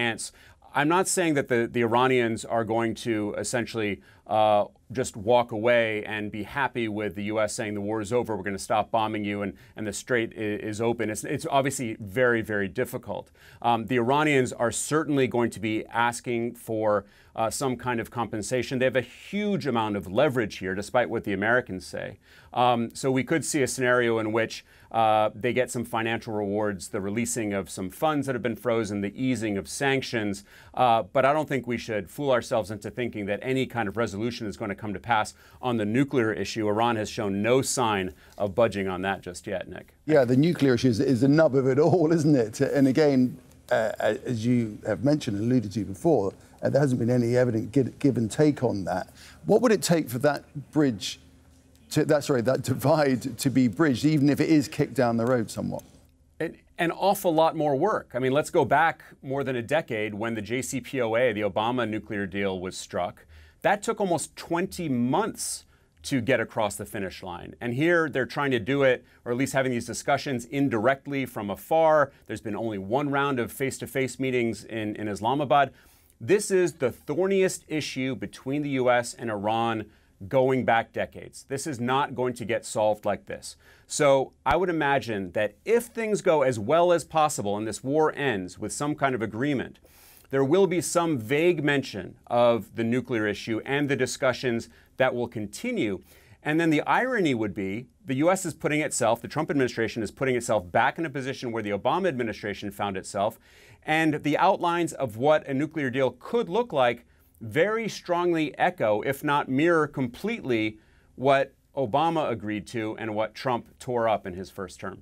chance. I'm not saying that the Iranians are going to essentially just walk away and be happy with the U.S. saying the war is over, we're going to stop bombing you, and the strait is open. It's obviously very, very difficult. The Iranians are certainly going to be asking for some kind of compensation. They have a huge amount of leverage here, despite what the Americans say. So we could see a scenario in which they get some financial rewards, the releasing of some funds that have been frozen, the easing of sanctions. But I don't think we should fool ourselves into thinking that any kind of resolution is going to come to pass on the nuclear issue. Iran has shown no sign of budging on that just yet, Nick. Yeah, the nuclear issue is the nub of it all, isn't it? And again, as you have mentioned and alluded to before, there hasn't been any evident give and take on that. What would it take for that bridge, that divide to be bridged, even if it is kicked down the road somewhat? An awful lot more work. I mean, let's go back more than a decade when the JCPOA, the Obama nuclear deal, was struck. That took almost 20 months to get across the finish line. And here they're trying to do it, or at least having these discussions indirectly from afar. There's been only one round of face-to-face meetings in Islamabad. This is the thorniest issue between the U.S. and Iran going back decades. This is not going to get solved like this. So I would imagine that if things go as well as possible and this war ends with some kind of agreement, there will be some vague mention of the nuclear issue and the discussions that will continue. And then the irony would be the U.S. is putting itself, the Trump administration is putting itself back in a position where the Obama administration found itself. And the outlines of what a nuclear deal could look like very strongly echo, if not mirror completely, what Obama agreed to and what Trump tore up in his first term.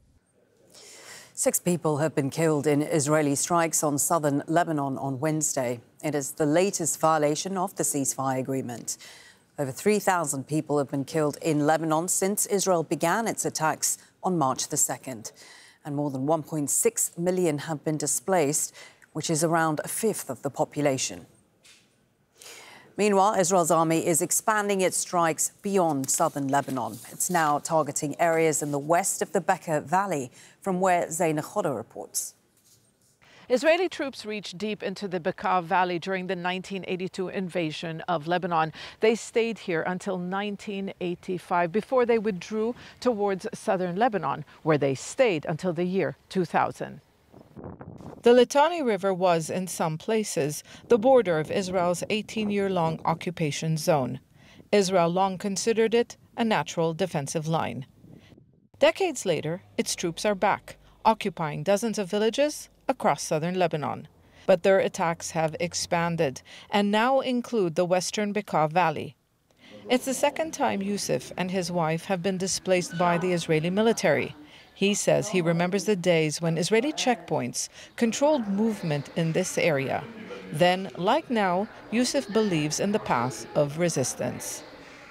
6 people have been killed in Israeli strikes on southern Lebanon on Wednesday. It is the latest violation of the ceasefire agreement. Over 3,000 people have been killed in Lebanon since Israel began its attacks on March the 2nd. And more than 1.6 million have been displaced, which is around a fifth of the population. Meanwhile, Israel's army is expanding its strikes beyond southern Lebanon. It's now targeting areas in the west of the Bekaa Valley, from where Zaina Khoda reports. Israeli troops reached deep into the Bekaa Valley during the 1982 invasion of Lebanon. They stayed here until 1985 before they withdrew towards southern Lebanon, where they stayed until the year 2000. The Litani River was, in some places, the border of Israel's 18-year-long occupation zone. Israel long considered it a natural defensive line. Decades later, its troops are back, occupying dozens of villages across southern Lebanon. But their attacks have expanded and now include the western Bekaa Valley. It's the second time Yusuf and his wife have been displaced by the Israeli military. He says he remembers the days when Israeli checkpoints controlled movement in this area. Then, like now, Yusuf believes in the path of resistance.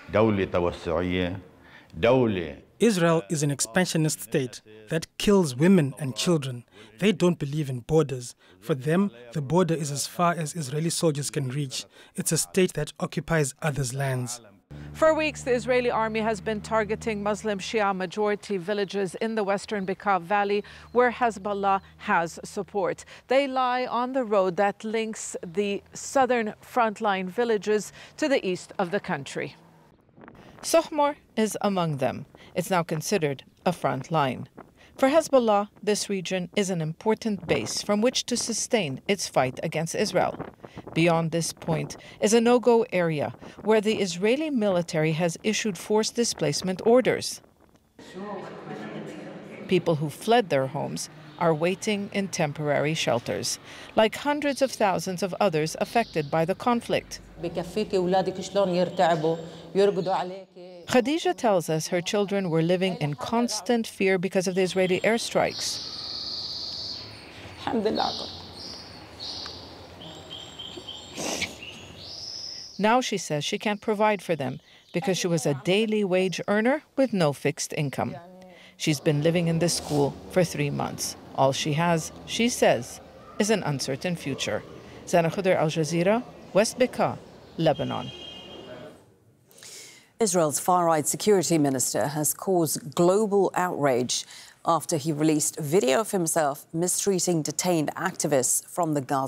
Israel is an expansionist state that kills women and children. They don't believe in borders. For them, the border is as far as Israeli soldiers can reach. It's a state that occupies others' lands. For weeks, the Israeli army has been targeting Muslim Shia majority villages in the western Bekaa Valley, where Hezbollah has support. They lie on the road that links the southern frontline villages to the east of the country. Sohmor is among them. It's now considered a front line. For Hezbollah, this region is an important base from which to sustain its fight against Israel. Beyond this point is a no-go area where the Israeli military has issued forced displacement orders. People who fled their homes are waiting in temporary shelters, like hundreds of thousands of others affected by the conflict. Khadija tells us her children were living in constant fear because of the Israeli airstrikes. Now she says she can't provide for them because she was a daily wage earner with no fixed income. She's been living in this school for 3 months. All she has, she says, is an uncertain future. Zaina Khoda, Al Jazeera, West Bekaa, Lebanon. Israel's far-right security minister has caused global outrage after he released video of himself mistreating detained activists from the Gaza